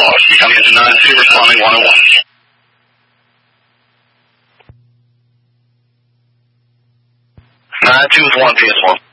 lost. Coming into 9-2, responding 101. 9-2 is 1 PS1.